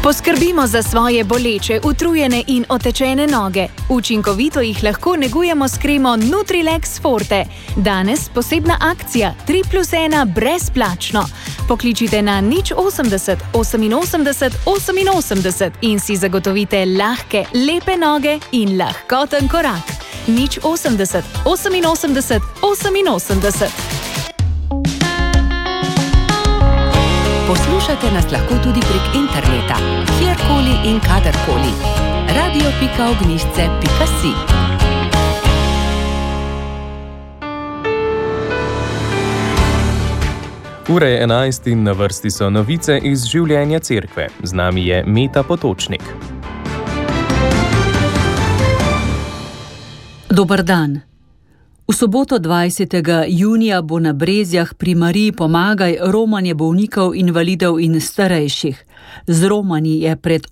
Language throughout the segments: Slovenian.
Poskrbimo za svoje boleče, utrujene in otečene noge. Učinkovito jih lahko negujemo s kremo Nutrilex Forte. Danes posebna akcija 3+1 brezplačno. Pokličite na 080 88 88 in si zagotovite lahke, lepe noge in lahkoten korak. 080 88 88. Poslušate nas lahko tudi prek interneta, kjerkoli in kadarkoli. radio.ognjišče.si. Ura je 11 in na vrsti so novice iz življenja cerkve. Z nami je Meta Potočnik. Dober dan. V soboto 20. junija bo na Brezjah pri Mariji Pomagaj romanje bolnikov, invalidov in starejših. Z romanji je pred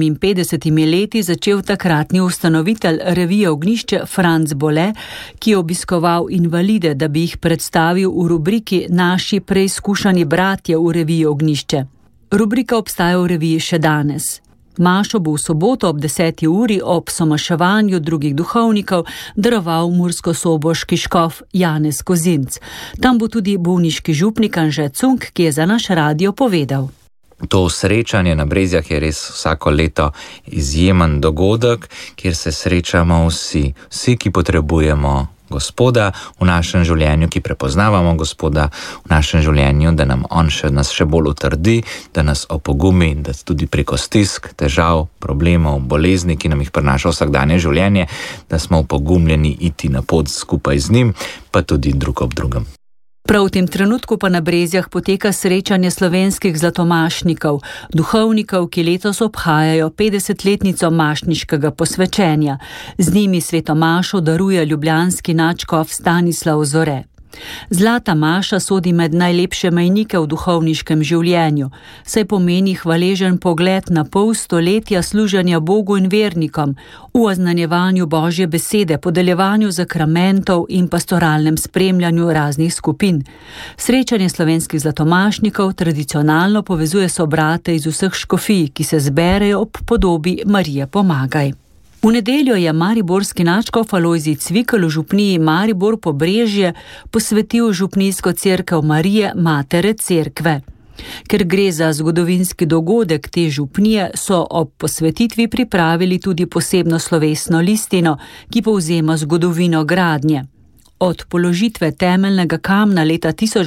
58 leti začel takratni ustanovitelj revije Ognjišče Franc Bole, ki je obiskoval invalide, da bi jih predstavil v rubriki Naši preizkušani bratje v reviji Ognjišče. Rubrika obstaja v reviji še danes. Mašo bo v soboto ob 10. uri ob somaševanju drugih duhovnikov daroval murskosoboški škof Janez Kozinc. Tam bo tudi bolniški župnik Anže Cunk, ki je za naš radio povedal. To srečanje na Brezjah je res vsako leto izjemen dogodek, kjer se srečamo vsi, ki potrebujemo Gospoda v našem življenju, ki prepoznavamo Gospoda v našem življenju, da nas še bolj utrdi, da nas opogumi, da tudi preko stisk, težav, problemov, bolezni, ki nam jih prinaša vsakdanje življenje, da smo opogumljeni iti na pot skupaj z njim, pa tudi drug ob drugem. Prav v tem trenutku pa na Brezjah poteka srečanje slovenskih zlatomašnikov, duhovnikov, ki letos obhajajo 50-letnico mašniškega posvečenja. Z njimi sveto mašo daruje ljubljanski nadškof Stanislav Zore. Zlata maša sodi med najlepše mejnike v duhovniškem življenju, saj pomeni hvaležen pogled na pol stoletja služenja Bogu in vernikom, v oznanjevanju Božje besede, podeljevanju zakramentov in pastoralnem spremljanju raznih skupin. Srečanje slovenskih zlatomašnikov tradicionalno povezuje sobrate iz vseh škofij, ki se zberejo ob podobi Marije Pomagaj. V nedeljo je mariborski nadškof Alojzij Cvikl v župniji Maribor Pobrežje posvetil župnijsko cerkev Marije Matere Cerkve. Ker gre za zgodovinski dogodek te župnije, so ob posvetitvi pripravili tudi posebno slovesno listino, ki povzema zgodovino gradnje. Od položitve temeljnega kamna leta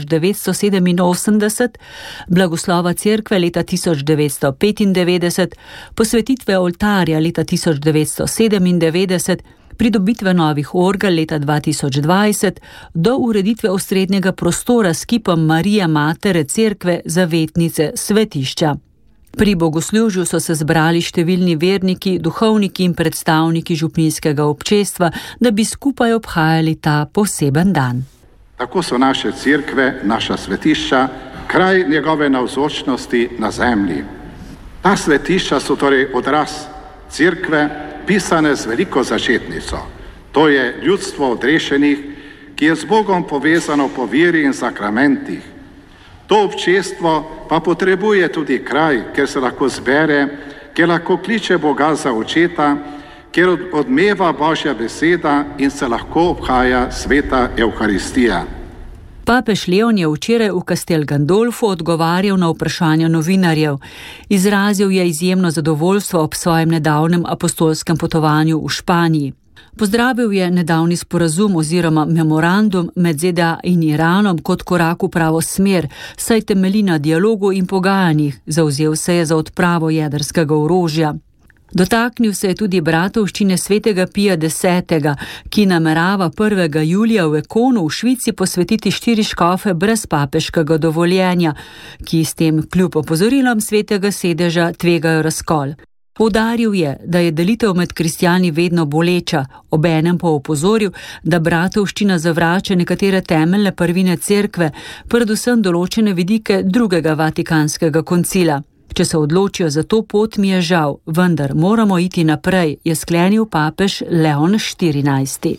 1987, blagoslova cerkve leta 1995, posvetitve oltarja leta 1997, pridobitve novih orgel leta 2020, do ureditve osrednjega prostora s kipom Marije Matere Cerkve Zavetnice svetišča. Pri bogoslužju so se zbrali številni verniki, duhovniki in predstavniki župnijskega občestva, da bi skupaj obhajali ta poseben dan. Tako so naše cerkve, naša svetišča, kraj njegove navzočnosti na zemlji. Ta svetišča so torej odraz cerkve, pisane z veliko začetnico. To je ljudstvo odrešenih, ki je z Bogom povezano po veri in sakramentih. To občestvo pa potrebuje tudi kraj, kjer se lahko zbere, kjer lahko kliče Boga za očeta, kjer odmeva Božja beseda in se lahko obhaja sveta Evharistija. Papež Leon je včeraj v Castel Gandolfu odgovarjal na vprašanja novinarjev. Izrazil je izjemno zadovoljstvo ob svojem nedavnem apostolskem potovanju v Španiji. Pozdravil je nedavni sporazum oziroma memorandum med ZDA in Iranom kot korak v pravo smer, saj temelji na dialogu in pogajanjih, zavzel se je za odpravo jedrskega orožja. Dotaknil se je tudi bratovščine svetega Pija X, ki namerava 1. julija v Ekonu v Švici posvetiti 4 škofe brez papeškega dovoljenja, ki s tem kljub opozorilom svetega sedeža tvegajo razkol. Poudaril je, da je delitev med kristjani vedno boleča, obenem pa opozoril, da bratovščina zavrača nekatere temeljne prvine cerkve, predvsem določene vidike drugega vatikanskega koncila. Če se odločijo za to pot, mi je žal, vendar moramo iti naprej, je sklenil papež Leon XIV.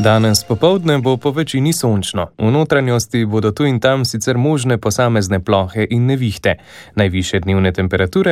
Danes popoldne bo po večini sončno. V notranjosti bodo tu in tam sicer možne posamezne plohe in nevihte. Najvišje dnevne temperature